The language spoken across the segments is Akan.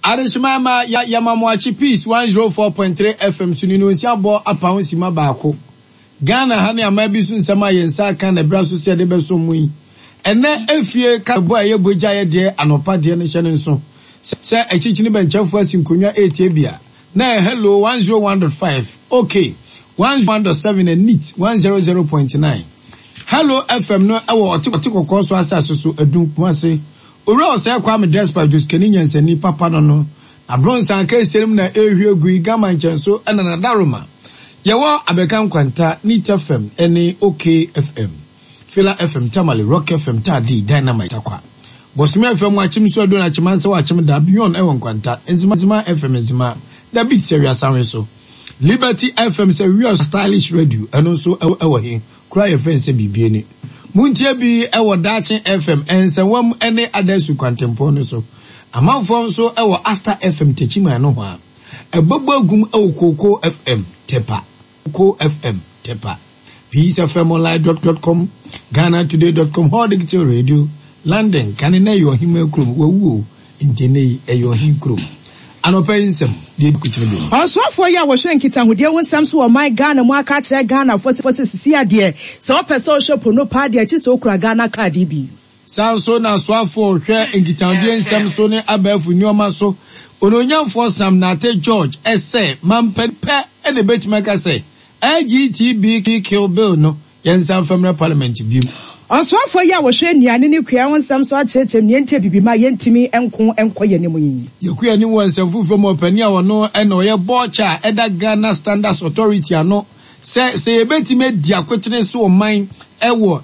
Arishimama Yamamwachi Peace 104.3 FM Suninu Nsiabo apa nsima baako. Ghana hane amabi so nsama yensa kan na bra so se de be so mui. Ene efie ka bo aye boja ye de anopa de ne hye nso. Se echichini benchafo asinkonwa etebia. Na hello 101.5. Okay. 101.7 and neat 100.9. Hello FM no ewo otikokko so asase so adun kumase. Ore ose kwa me despa just keninya nsani papa no abronsan ka eserim na ehwiegu gama nchenso ena na daroma yewo abekan kwanta Neat FM ene OK FM Fila FM Tamale Rock FM Tadi Dynamite akwa Bosime FM wachim so do na chimanse wachim da beyond ewon kwanta enzima FM enzima da big serious sound so Liberty FM say we are stylish radio eno so ewo he kura ye friend say bibie ni Muntie bi ewo Dachin FM ense wam ene adesu kwantempo no so amanfo so ewo Asta FM techima no ho a ebobagum ewo Koko FM tepa Koko FM tepa peacefmonline.com ghana-today.com ho digital radio London kanene yo hime krom wawu intene eyo him krom anopensem de kuchiribi oswafo ya wo hwenkita hodie wonsam so o my Ghana mu aka kire Ghana fosi sisi ade se o person shopo no pa de achi se okura Ghana card bi sanso na swafo hwe nkitandie nsam so ne abafu nyoma so ononyamfo sam na te George ese mampepe ene betimaka se AGTB kill bill no yensam family parliament bi Oswafo ya wo hwe nuane ne kua wonsam so achechem ne ente bibima yentimi enkoye ne munyi yekua ni wonsam fufu mo pani a wono ena oye bocha eda Ghana Standards Authority ano se yebetime dia kwetene so man ewo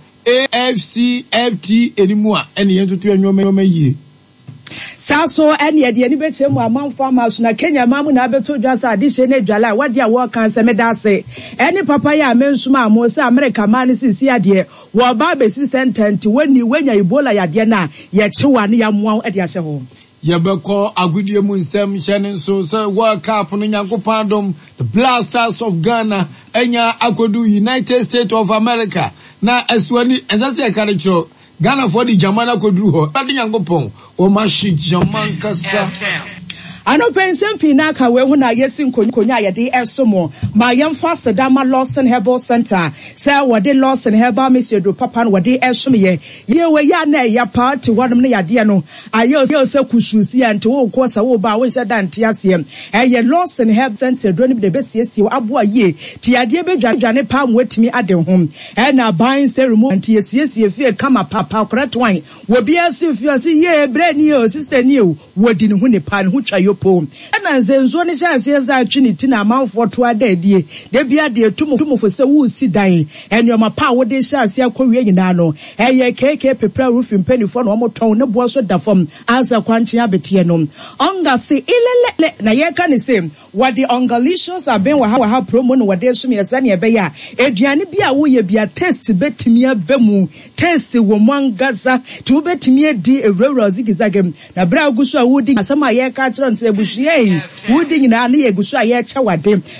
AFCFT enimu a ene yentutu enwoma yie Saso ene de ni betemu amanfo amaso na Kenya mamu na abeto dwasa adihye na dwala wade a wo kan se medase ene papa ya mensuma amo se America man sisi ade wo ba besi sentence wani wenya Ebola yade na ye chewa ne ya moa ade ahye ho yebeko agudie mu nsem hyene nso se World Cup no Nyankopandom the Blasters of Ghana enya akodu United States of America na aswani enzase ekaricho Ghana for the Jamana kodru ho ade Nyankopon o mashi jaman kasta ano pensem pina ka we hu na yesi nkonya yede esomo ma yemfa Sedama Lawson Herbal Center say wode Lawson Herbal Mr. Do papa no wode esom ye we ya na ya party wonum na yade no ayo se kususi ante wo kosa wo ba wo nhyɛ dante asem ye Lawson Herbal Center do ne be besiesie aboa ye ti yade bedwane pa mwatimi ade hom na ban se remove ante yesiesie fie kama papa correct one wo bia se fie se ye bre ni o sister ni o wodi ne hu ne pa ne hu twa po ena nzenzo ne chance eza atwiniti na amanfo to adadie de bia de tumufo se wu si dan enoma pa wo de chance akowie nyina no eye keke pepra roofing penifo no mo ton ne bo so da fam ansa kwanche abetie no onga se ilele na ye ka ne se what the ongalicious have been wa ha promo no wade so me yesa ne ebe ya eduane bia wo ye bia test betimi abemu test wo mangaza tu betimi edi ewura zigizagem na bra gusu a wodi asama ye ka kire ebushie wudi nyina na ye gusu a ye chawade